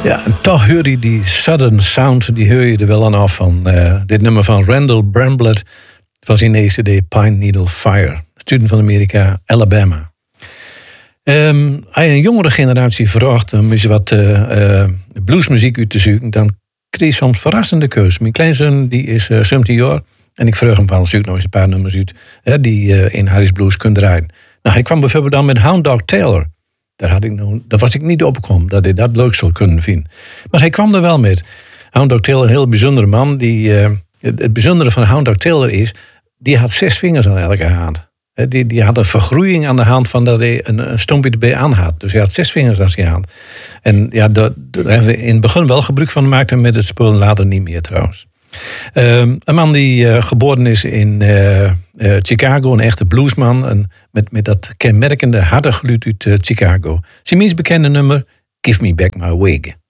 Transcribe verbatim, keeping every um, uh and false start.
Ja, en toch hoor je die Southern Sound, die hoor je er wel aan af van uh, dit nummer van Randall Bramblett van zijn E C D Pine Needle Fire. Student van Amerika, Alabama. Um, als je een jongere generatie vraagt om eens wat uh, uh, bluesmuziek uit te zoeken, dan krijg je soms verrassende keuzes. Mijn kleinzoon die is uh, zeventien jaar en ik vraag hem van, zoek nog eens een paar nummers uit hè, die uh, in Harris Blues kunnen draaien. Nou, hij kwam bijvoorbeeld dan met Hound Dog Taylor. Daar, had ik nog, daar was ik niet opgekomen dat hij dat leuk zou kunnen vinden. Maar hij kwam er wel met. Hound Dog Taylor, een heel bijzondere man. Die, uh, het, het bijzondere van Hound Dog Taylor is, die had zes vingers aan elke hand. Die, die had een vergroeiing aan de hand van dat hij een, een stompje erbij aan had. Dus hij had zes vingers als hij hand. En ja, daar hebben we in het begin wel gebruik van gemaakt en met het spul later niet meer trouwens. Um, een man die uh, geboren is in uh, uh, Chicago, een echte bluesman. En met, met dat kenmerkende harde geluid uit uh, Chicago. Zijn meest bekende nummer, Give Me Back My Wig.